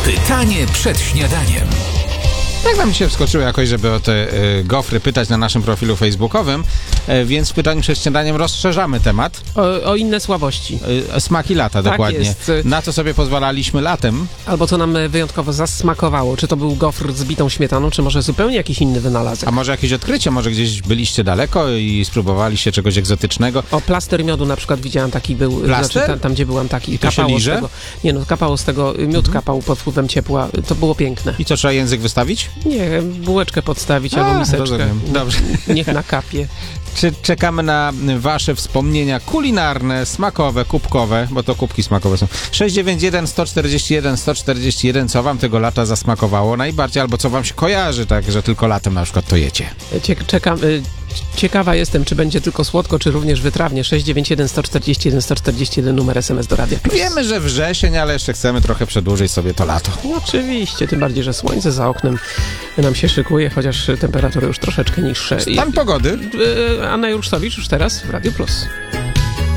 Pytanie przed śniadaniem. Tak nam się wskoczyło jakoś, żeby o te gofry pytać na naszym profilu facebookowym, więc w pytaniu przed śniadaniem rozszerzamy temat. O inne słabości. Smaki lata, Tak dokładnie. jest. Na co sobie pozwalaliśmy latem. Albo co nam wyjątkowo zasmakowało. Czy to był gofr z bitą śmietaną, czy może zupełnie jakiś inny wynalazek. A może jakieś odkrycie, może gdzieś byliście daleko i spróbowaliście czegoś egzotycznego. O, plaster miodu na przykład widziałem, taki był. Plaster? Znaczy, tam gdzie byłam, taki. I to się Kapało z liże? tego. Nie no, kapało z tego, miód kapał pod wpływem ciepła. To było piękne. I co, trzeba język wystawić? Nie, bułeczkę podstawić albo miseczkę. Rozumiem. Dobrze. Niech na kapie. Czy czekamy na wasze wspomnienia kulinarne, smakowe, kubkowe, bo to kubki smakowe są. 691 141 141, co wam tego lata zasmakowało najbardziej, albo co wam się kojarzy, tak, że tylko latem na przykład to jecie. Czekam. Ciekawa jestem, czy będzie tylko słodko, czy również wytrawnie. 691 141 141 numer SMS do Radia Plus. Wiemy, że wrzesień, ale jeszcze chcemy trochę przedłużyć sobie to lato. No oczywiście, tym bardziej, że słońce za oknem nam się szykuje, chociaż temperatury już troszeczkę niższe. Stan pogody. Anna Jursztowicz już teraz w Radiu Plus.